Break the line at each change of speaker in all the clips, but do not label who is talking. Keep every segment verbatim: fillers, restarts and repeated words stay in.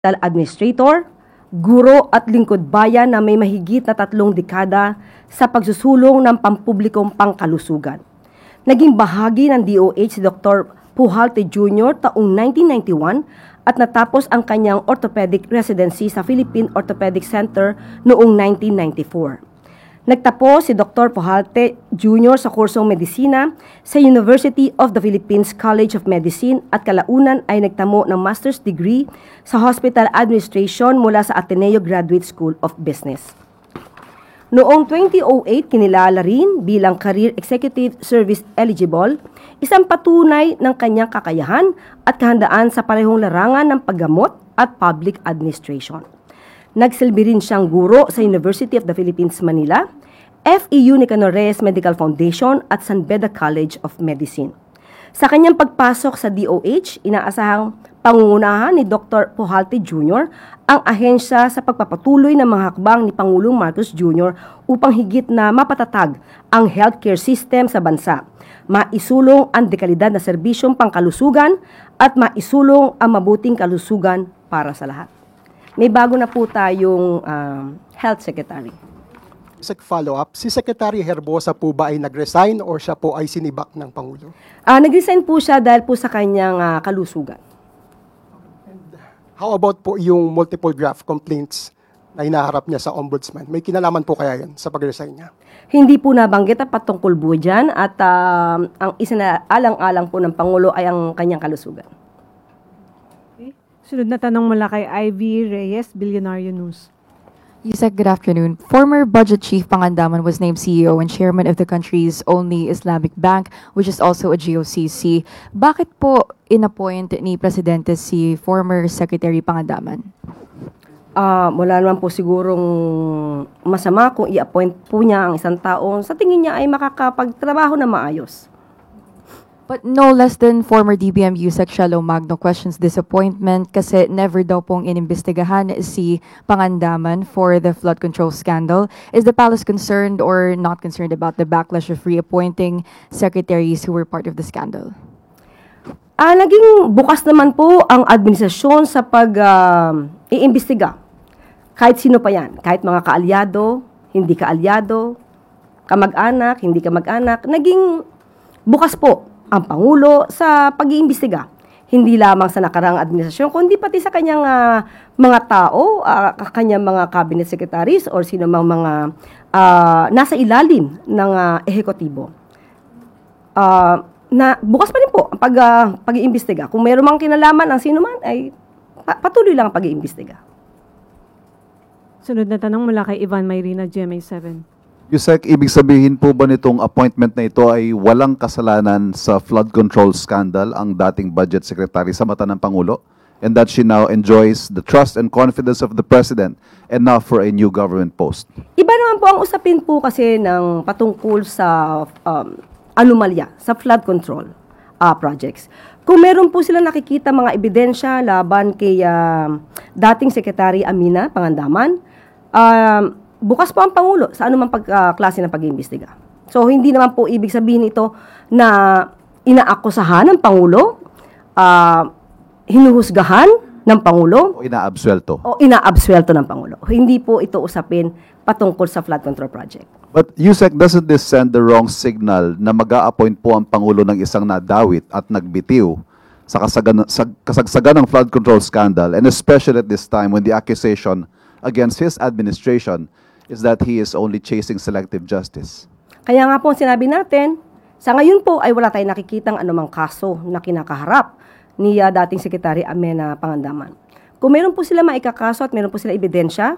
administrator, guro at lingkod bayan na may mahigit na tatlong dekada sa pagsusulong ng pampublikong pangkalusugan. Naging bahagi ng D O H si Doctor Pujalte Junior taong nineteen ninety-one at natapos ang kanyang orthopedic residency sa Philippine Orthopedic Center noong nineteen ninety-four. Nagtapos si Doctor Pujalte Junior sa kursong medisina sa University of the Philippines College of Medicine at kalaunan ay nagtamo ng master's degree sa Hospital Administration mula sa Ateneo Graduate School of Business. Noong twenty oh eight, kinilala rin bilang Career Executive Service Eligible, isang patunay ng kanyang kakayahan at kahandaan sa parehong larangan ng paggamot at public administration. Nagsilbi rin siyang guro sa University of the Philippines, Manila, F E U Nicanor Reyes Medical Foundation at San Beda College of Medicine. Sa kanyang pagpasok sa D O H, inaasahang pangungunahan ni Doctor Pujalte Junior ang ahensya sa pagpapatuloy ng mga hakbang ni Pangulong Marcos Junior upang higit na mapatatag ang healthcare system sa bansa, maisulong ang dekalidad na serbisyong pangkalusugan at maisulong ang mabuting kalusugan para sa lahat. May bago na po tayong um, Health Secretary.
Sa follow-up, si Secretary Herbosa po ba ay nag-resign or siya po ay sinibak ng Pangulo?
Uh, nag-resign po siya dahil po sa kanyang uh, kalusugan.
And how about po yung multiple graft complaints na hinaharap niya sa Ombudsman? May kinalaman po kaya yan sa pag-resign niya?
Hindi po nabanggit at patungkol po dyan at uh, ang isa na alang-alang po ng Pangulo ay ang kanyang kalusugan.
Sunod na tanong mula kay Ivy Reyes, Billionario News.
Yusek, good afternoon. Former Budget Chief Pangandaman was named C E O and Chairman of the country's only Islamic Bank, which is also a G O C C. Bakit po inappoint ni Presidente si former Secretary Pangandaman?
Uh, wala naman po sigurong masama kung i-appoint po niya ang isang tao sa tingin niya ay makakapagtrabaho na maayos.
But no less than former D B M Yusek Shalom Magno questions disappointment kasi never daw pong inimbestigahan si Pangandaman for the flood control scandal. Is the palace concerned or not concerned about the backlash of reappointing secretaries who were part of the scandal?
Ah, naging bukas naman po ang administrasyon sa pag-iimbestiga. Uh, kahit sino pa yan, kahit mga kaalyado, hindi kaalyado, kamag-anak, hindi kamag-anak, naging bukas po ang Pangulo sa pag-iimbestiga. Hindi lamang sa nakaraang administrasyon, kundi pati sa kanyang uh, mga tao, uh, kanyang mga cabinet secretaries or sino mang mga uh, nasa ilalim ng uh, ehekutibo. Uh, na bukas pa rin po ang pag, uh, pag-iimbestiga. Kung mayroon mang kinalaman ang sino man, ay patuloy lang ang pag-iimbestiga.
Sunod na tanong mula kay Ivan Mayrina, G M A seven.
Yusek, ibig sabihin po ba nitong appointment na ito ay walang kasalanan sa flood control scandal ang dating budget secretary sa mata ng Pangulo? And that she now enjoys the trust and confidence of the President enough for a new government post?
Iba naman po ang usapin po kasi ng patungkol sa um, anomalya, sa flood control uh, projects. Kung meron po sila nakikita mga ebidensya laban kay uh, dating Secretary Amina Pangandaman, um, bukas po ang Pangulo sa anumang pag, uh, klase ng pag-iimbestiga. So, hindi naman po ibig sabihin ito na inaakusahan ng Pangulo, uh, hinuhusgahan ng Pangulo,
O inaabsuelto?
o inaabsuelto ng Pangulo. Hindi po ito usapin patungkol sa flood control project.
But Yusek, doesn't this send the wrong signal na mag-a-appoint po ang Pangulo ng isang nadawit at nagbitiw sa kasagan, sa, kasagsagan ng flood control scandal, and especially at this time when the accusation against his administration is that he is only chasing selective justice?
Kaya nga po sinabi natin, sa ngayon po ay wala tayong nakikitang anumang kaso na kinakaharap ni uh, dating Secretary Amena Pangandaman. Kung meron po sila maikakaso at meron po sila ebidensya,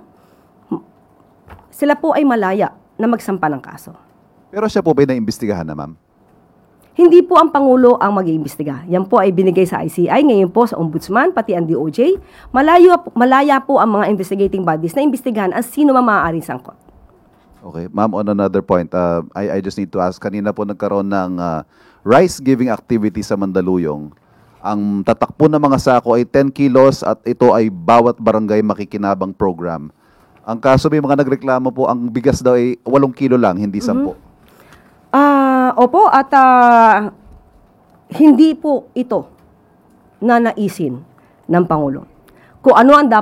sila po ay malaya na magsampa ng kaso.
Pero siya po ba naimbestigahan na, ma'am?
Hindi po ang Pangulo ang mag-iimbestiga. Yan po ay binigay sa I C I, ngayon po sa Ombudsman, pati ang D O J. Malayo, malaya po ang mga investigating bodies na imbestigahan ang sino man maaaring sangkot.
Okay. Ma'am, on another point, uh, I, I just need to ask, kanina po nagkaroon ng uh, rice-giving activity sa Mandaluyong. Ang tatakpo ng mga sako ay ten kilos at ito ay bawat barangay makikinabang program. Ang kaso may mga nagreklamo po, ang bigas daw ay walong kilo lang, hindi sampo.
Mm-hmm. Ah, uh, opo, at uh, hindi po ito na naisin ng Pangulo. kung ano ang